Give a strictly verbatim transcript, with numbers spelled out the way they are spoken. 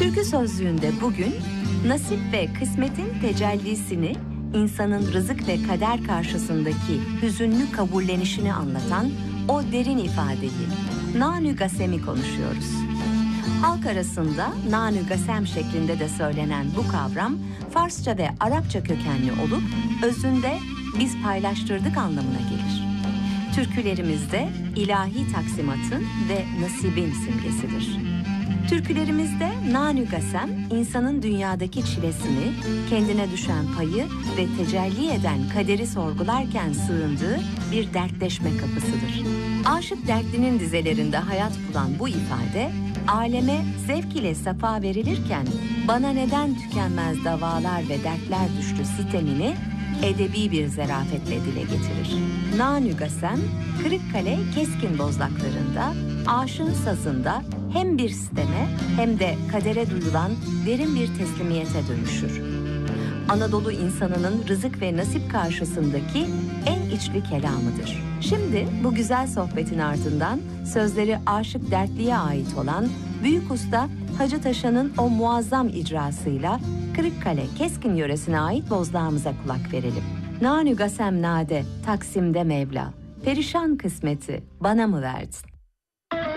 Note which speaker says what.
Speaker 1: Türkü sözlüğünde bugün nasip ve kısmetin tecellisini, insanın rızık ve kader karşısındaki hüzünlü kabullenişini anlatan o derin ifadeyi, nanü gasemi konuşuyoruz. Halk arasında nanü gasem şeklinde de söylenen bu kavram, Farsça ve Arapça kökenli olup, özünde biz paylaştırdık anlamına gelir. Türkülerimizde ilahi taksimatın ve nasibin simgesidir. Türkülerimizde nanü gasem, insanın dünyadaki çilesini, kendine düşen payı ve tecelli eden kaderi sorgularken sığındığı bir dertleşme kapısıdır. Aşık dertlinin dizelerinde hayat bulan bu ifade, aleme zevk ile safa verilirken bana neden tükenmez davalar ve dertler düştü sitemini edebi bir zarafetle dile getirir. Nanü gasem, Kırıkkale keskin bozlaklarında, aşığın sazında hem bir siteme hem de kadere duyulan derin bir teslimiyete dönüşür. Anadolu insanının rızık ve nasip karşısındaki en içli kelamıdır. Şimdi bu güzel sohbetin ardından sözleri Aşık Dertli'ye ait olan Büyük Usta Hacı Taşan'ın o muazzam icrasıyla Kırıkkale Keskin yöresine ait bozlağımıza kulak verelim. Nanü gasem nade, Taksim'de Mevla, perişan kısmeti bana mı verdin?